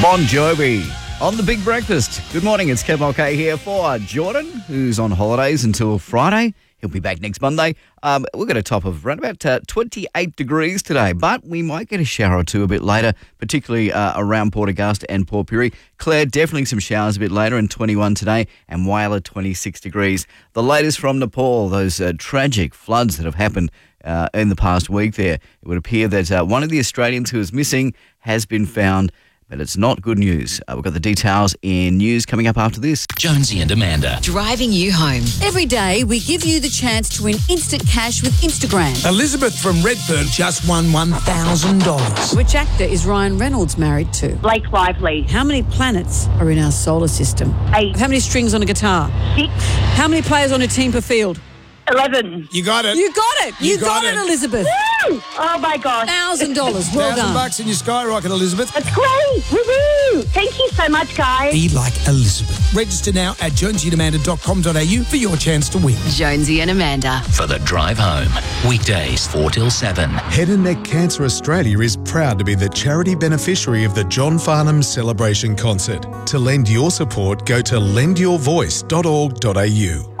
Bon Jovi on The Big Breakfast. Good morning, it's Kev Mulcahy here for Jordan, who's on holidays until Friday. He'll be back next Monday. We've got a top of around about 28 degrees today, but we might get a shower or two a bit later, particularly around Port Augusta and Port Pirie. Clare, definitely some showers a bit later, and 21 today, and Whyalla, 26 degrees. The latest from Nepal, those tragic floods that have happened in the past week there. It would appear that one of the Australians who is missing has been found, but it's not good news. We've got the details in news coming up after this. Jonesy and Amanda. Driving you home. Every day, we give you the chance to win instant cash with Instagram. Elizabeth from Redfern just won $1,000. Which actor is Ryan Reynolds married to? Blake Lively. How many planets are in our solar system? 8. How many strings on a guitar? 6. How many players on a team per field? 11. You got it. You got it. You got it, Elizabeth. Woo! Oh my gosh. $1,000. Well done. $1,000 in your skyrocket, Elizabeth. That's great. Woohoo! Thank you so much, guys. Be like Elizabeth. Register now at jonesyandamanda.com.au for your chance to win. Jonesy and Amanda. For the drive home. Weekdays 4 till 7. Head and Neck Cancer Australia is proud to be the charity beneficiary of the John Farnham Celebration Concert. To lend your support, go to lendyourvoice.org.au.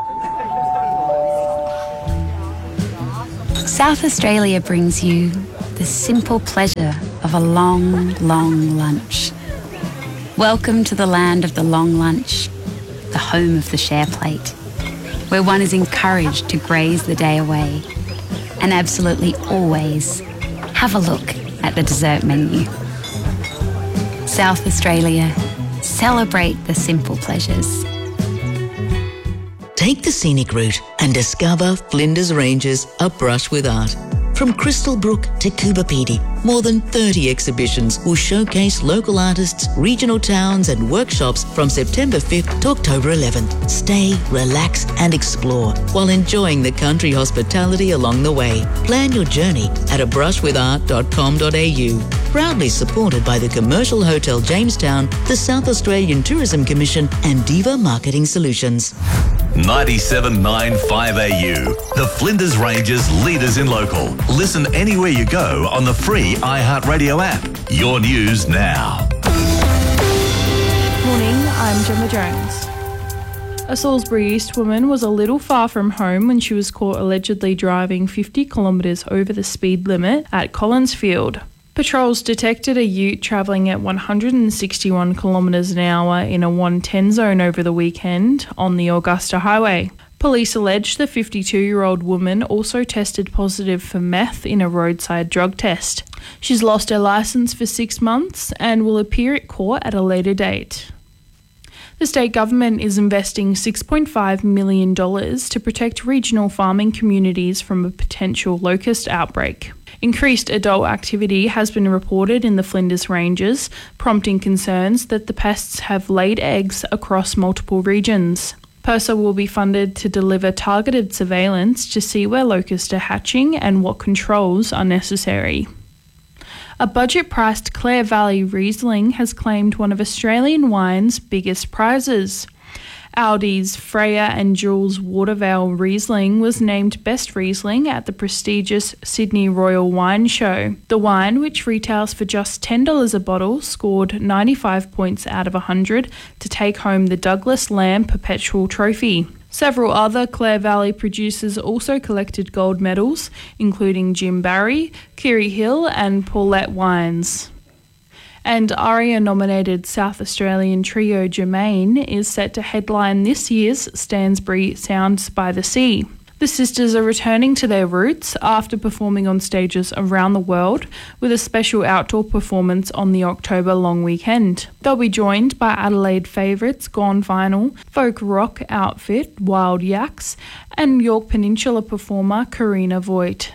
South Australia brings you the simple pleasure of a long, long lunch. Welcome to the land of the long lunch, the home of the share plate, where one is encouraged to graze the day away and absolutely always have a look at the dessert menu. South Australia, celebrate the simple pleasures. Take the scenic route and discover Flinders Ranges, a brush with art. From Crystal Brook to Coober Pedy, more than 30 exhibitions will showcase local artists, regional towns and workshops from September 5th to October 11th. Stay, relax and explore while enjoying the country hospitality along the way. Plan your journey at abrushwithart.com.au. Proudly supported by the Commercial Hotel Jamestown, the South Australian Tourism Commission and Diva Marketing Solutions. 97.95 AU, the Flinders Ranges leaders in local. Listen anywhere you go on the free iHeartRadio app. Your news now. Morning, I'm Gemma Jones. A Salisbury East woman was a little far from home when she was caught allegedly driving 50 kilometres over the speed limit at Collinsfield. Patrols detected a ute travelling at 161 kilometres an hour in a 110 zone over the weekend on the Augusta Highway. Police allege the 52-year-old woman also tested positive for meth in a roadside drug test. She's lost her licence for 6 months and will appear at court at a later date. The state government is investing $6.5 million to protect regional farming communities from a potential locust outbreak. Increased adult activity has been reported in the Flinders Ranges, prompting concerns that the pests have laid eggs across multiple regions. PIRSA will be funded to deliver targeted surveillance to see where locusts are hatching and what controls are necessary. A budget-priced Clare Valley Riesling has claimed one of Australian wine's biggest prizes. Aldi's Freya and Jules Watervale Riesling was named Best Riesling at the prestigious Sydney Royal Wine Show. The wine, which retails for just $10 a bottle, scored 95 points out of 100 to take home the Douglas Lamb Perpetual Trophy. Several other Clare Valley producers also collected gold medals, including Jim Barry, Kiri Hill and Paulette Wines. And ARIA-nominated South Australian trio Germain is set to headline this year's Stansbury Sounds by the Sea. The sisters are returning to their roots after performing on stages around the world with a special outdoor performance on the October long weekend. They'll be joined by Adelaide favourites Gone Vinyl, folk rock outfit Wild Yaks and York Peninsula performer Karina Voigt.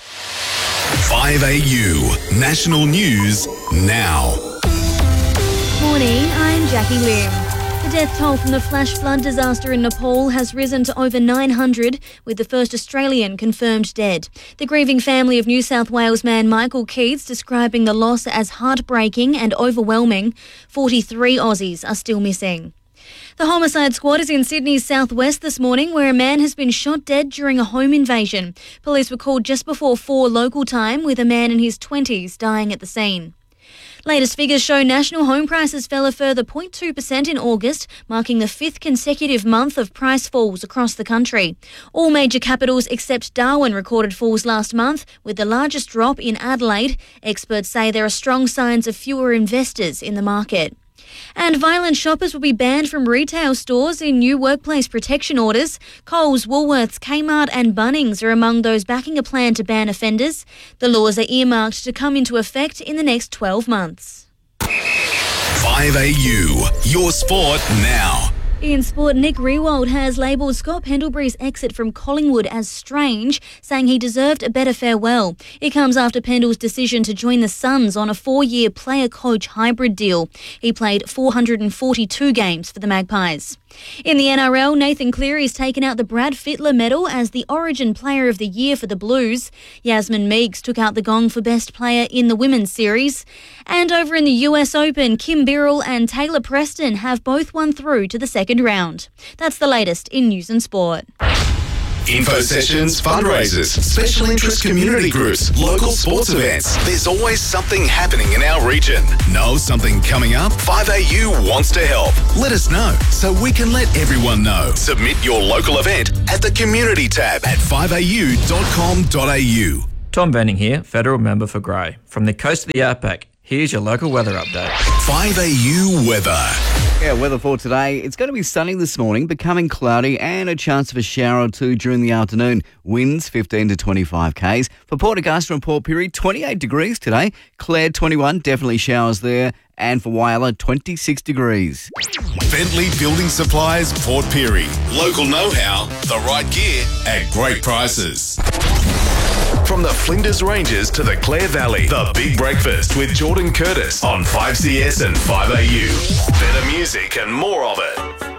5AU, national news now. Morning, I'm Jackie Lim. The death toll from the flash flood disaster in Nepal has risen to over 900, with the first Australian confirmed dead. The grieving family of New South Wales man Michael Keats describing the loss as heartbreaking and overwhelming. 43 Aussies are still missing. The homicide squad is in Sydney's southwest this morning, where a man has been shot dead during a home invasion. Police were called just before 4 local time, with a man in his 20s dying at the scene. Latest figures show national home prices fell a further 0.2% in August, marking the fifth consecutive month of price falls across the country. All major capitals except Darwin recorded falls last month, with the largest drop in Adelaide. Experts say there are strong signs of fewer investors in the market. And violent shoppers will be banned from retail stores in new workplace protection orders. Coles, Woolworths, Kmart and Bunnings are among those backing a plan to ban offenders. The laws are earmarked to come into effect in the next 12 months. 5AU, your sport now. In sport, Nick Riewoldt has labelled Scott Pendlebury's exit from Collingwood as strange, saying he deserved a better farewell. It comes after Pendle's decision to join the Suns on a 4-year player-coach hybrid deal. He played 442 games for the Magpies. In the NRL, Nathan Cleary's taken out the Brad Fittler medal as the Origin Player of the Year for the Blues. Yasmin Meeks took out the gong for Best Player in the Women's Series. And over in the US Open, Kim Birrell and Taylor Preston have both won through to the second round. That's the latest in news and sport. Info sessions, fundraisers, special interest community groups, local sports events. There's always something happening in our region. Know something coming up? 5AU wants to help. Let us know so we can let everyone know. Submit your local event at the community tab at 5au.com.au. Tom Benning here, Federal Member for Grey. From the coast of the Outback, here's your local weather update. 5AU weather. Yeah, weather for today. It's going to be sunny this morning, becoming cloudy and a chance of a shower or two during the afternoon. Winds 15 to 25 k's. For Port Augusta and Port Pirie, 28 degrees today. Clare 21, definitely showers there. And for Whyalla, 26 degrees. Bentley Building Supplies, Port Pirie. Local know-how, the right gear at great prices. From the Flinders Ranges to the Clare Valley, The Big Breakfast with Jordan Curtis on 5CS and 5AU. Better music and more of it.